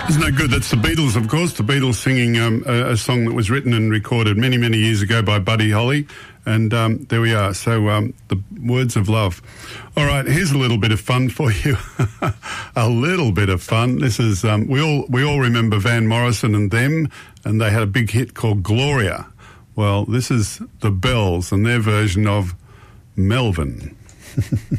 Isn't that good? That's the Beatles, of course. The Beatles singing a song that was written and recorded many, many years ago by Buddy Holly. And there we are. So the words of love. All right, here's a little bit of fun for you. A little bit of fun. This is we all remember Van Morrison and them, and they had a big hit called Gloria. Well, this is the Bells and their version of Melvin.